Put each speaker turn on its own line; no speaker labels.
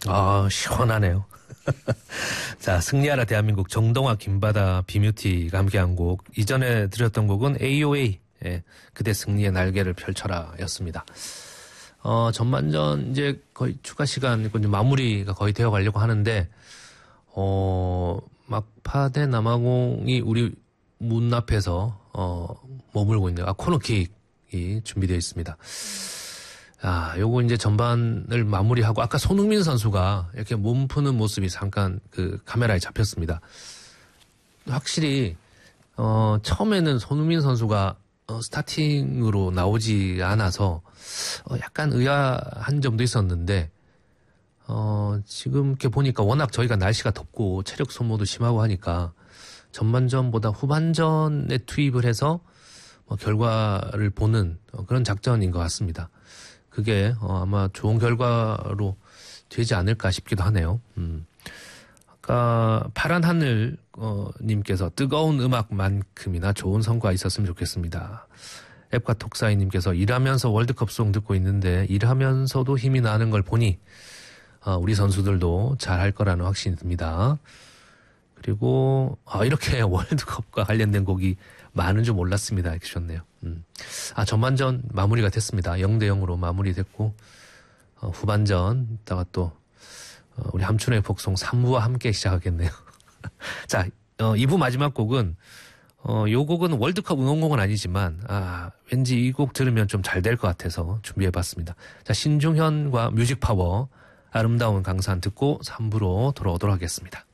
아, 시원하네요. 자, 승리하라 대한민국 정동아 김바다 비뮤티가 함께한 곡. 이전에 들었던 곡은 AOA. 예, 그대 승리의 날개를 펼쳐라 였습니다. 전반전 이제 거의 추가 시간, 이제 마무리가 거의 되어 가려고 하는데, 막파대 남아공이 우리 문 앞에서, 머물고 있네요. 코너킥이 준비되어 있습니다. 요거 이제 전반을 마무리하고, 아까 손흥민 선수가 이렇게 몸 푸는 모습이 잠깐 카메라에 잡혔습니다. 확실히, 처음에는 손흥민 선수가 스타팅으로 나오지 않아서, 약간 의아한 점도 있었는데, 지금 이렇게 보니까 워낙 저희가 날씨가 덥고 체력 소모도 심하고 하니까 전반전보다 후반전에 투입을 해서 결과를 보는 그런 작전인 것 같습니다. 그게 아마 좋은 결과로 되지 않을까 싶기도 하네요. 아까 파란 하늘 님께서 뜨거운 음악만큼이나 좋은 성과 있었으면 좋겠습니다. 앱과 톡사이님께서 일하면서 월드컵송 듣고 있는데 일하면서도 힘이 나는 걸 보니 우리 선수들도 잘할 거라는 확신이 듭니다. 그리고 이렇게 월드컵과 관련된 곡이 많은 줄 몰랐습니다. 이렇게 주셨네요. 전반전 마무리가 됐습니다. 0대0으로 마무리됐고 후반전 이따가 또 우리 함춘의 복송 3부와 함께 시작하겠네요. 자, 2부 마지막 곡은 요 곡은 월드컵 응원곡은 아니지만 왠지 이 곡 들으면 좀 잘 될 것 같아서 준비해봤습니다. 자, 신중현과 뮤직파워 아름다운 강산 듣고 3부로 돌아오도록 하겠습니다.